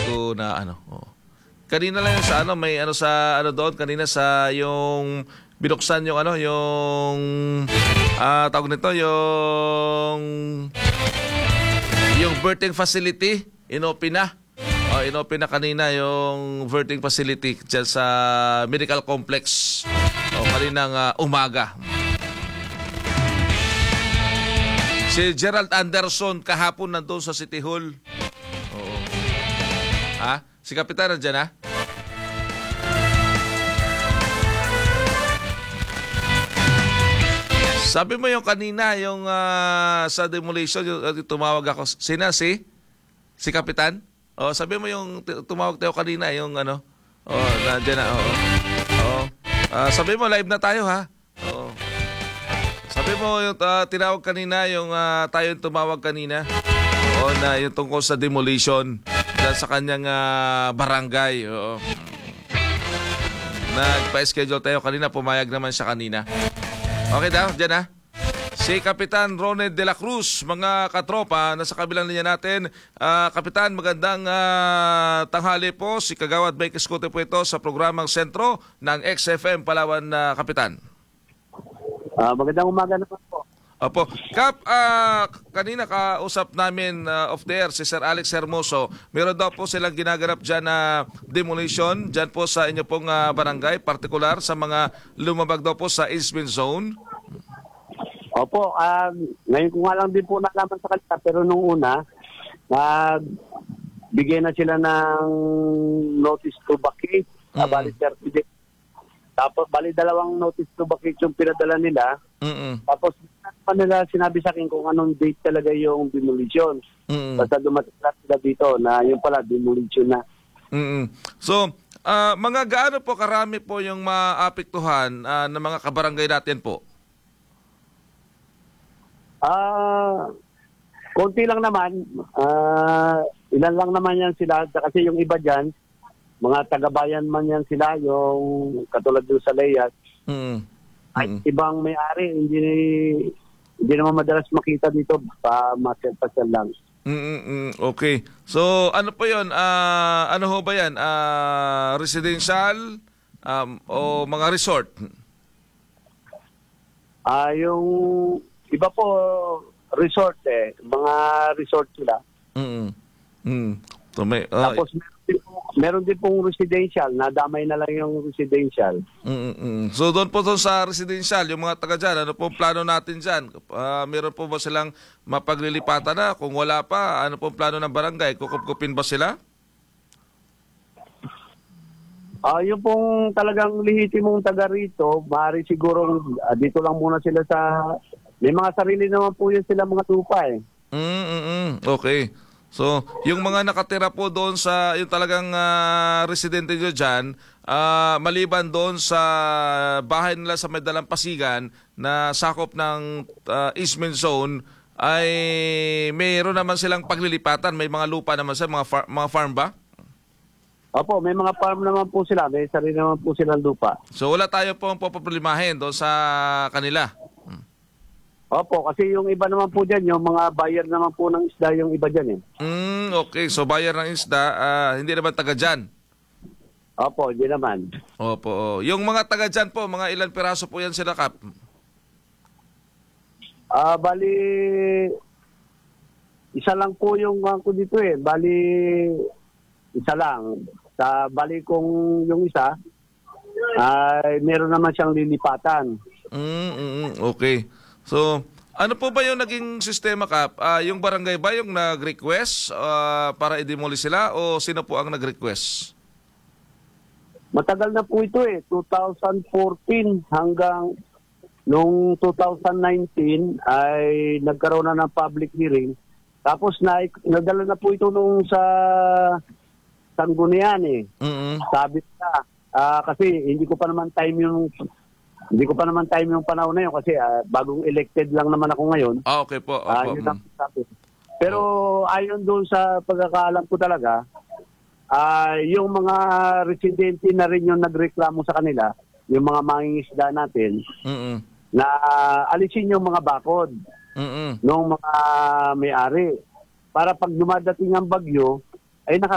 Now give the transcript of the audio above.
ko na ano. Oh. Kanina lang yung sa ano, may ano sa ano doon, kanina sa yung binuksan yung ano, yung tawag nito, yung birthing facility, inopen na. Inopen na kanina yung birthing facility dyan sa medical complex. Kaninang umaga. Si Gerald Anderson kahapon nandun sa City Hall. Oo. Ha? Si Kapitan nandiyan ha? Sabi mo yung kanina, yung sa demolition, yung tumawag ako. Sina si Kapitan? Sabi mo yung tumawag tayo kanina, yung ano. Nandiyan na. Sabi mo, live na tayo ha? Oo. Sabi mo yung tinawag kanina, yung tayo yung tumawag kanina. Na yung tungkol sa demolition sa kanyang barangay. Oo. Nagpa-schedule tayo kanina, pumayag naman siya kanina. Okay daw, dyan ha. Si Kapitan Ronald de la Cruz, mga katropa, nasa kabilang linya natin. Kapitan, magandang tanghali po. Si Kagawad Mike Escote po ito sa programang Sentro ng XFM Palawan, Kapitan. Magandang umaga naman po. Opo. Kap, kanina kausap namin off the air si Sir Alex Hermoso. Meron daw po silang ginaganap dyan na demolition dyan po sa inyo pong barangay, partikular sa mga lumabag daw po sa easement zone. Opo, ngayon ko nga lang din po nalaman sa kanila, pero nung una, bigyan na sila ng notice to vacate, bali 30 days. Tapos bali dalawang notice to vacate yung pinadala nila. Tapos nila sinabi sa akin kung anong date talaga yung demolition. Basta dumating na sila dito na yung pala demolition na. So, mga gaano po karami po yung maapektuhan ng mga kabarangay natin po? Konti lang naman. Ilan lang naman yan sila. Kasi yung iba dyan, mga taga-bayan man yan sila, yung katulad doon sa Layat. Ay, ibang may-ari, hindi naman madalas makita dito, pa-pasal lang. Okay. So, ano po yun? Ano ho ba yan? Residential o mga resort? Yung iba po, resort mga resort sila. So, tapos meron din pong residential, nadamay na lang yung residential. So doon po sa residential, yung mga taga dyan, ano po plano natin dyan? Meron po ba silang mapaglilipatan na? Kung wala pa, ano po plano ng barangay? Kukupkupin ba sila? Yung pong talagang lehitimong taga rito, maaari siguro dito lang muna sila sa... May mga sarili naman po yun sila mga lupa Okay. So, yung mga nakatira po doon sa yung talagang residente nyo dyan, maliban doon sa bahay nila sa may Dalampasigan na sakop ng easement zone, ay mayroon naman silang paglilipatan. May mga lupa naman sila, mga farm ba? Opo, may mga farm naman po sila. May sarili naman po silang lupa. So, wala tayo pong poproblemahin doon sa kanila? Opo, kasi yung iba naman po dyan, yung mga buyer naman po ng isda yung iba dyan Okay, so buyer ng isda, hindi naman taga dyan? Opo, hindi naman. Opo. Yung mga taga dyan po, mga ilan piraso po yan sila, Kap? Bali, isa lang po yung ko dito Bali, isa lang. Bali kung yung isa, ay meron naman siyang lilipatan. Okay. So, ano po ba yung naging sistema, Kap? Yung barangay ba yung nag-request para i-demolish sila o sino po ang nag-request? Matagal na po ito 2014 hanggang noong 2019 ay nagkaroon na ng public hearing. Tapos nagdala na po ito noong sa Sangguniang Sabi na, kasi hindi ko pa naman time yung panahon na yun kasi bagong elected lang naman ako ngayon. Okay po. Yun ang sabi. Pero ayon doon sa pagkakaalam ko talaga, yung mga residente na rin yung nagreklamo sa kanila, yung mga mangingisda natin, na alisin yung mga bakod ng mga may-ari. Para pag dumadating ang bagyo, ay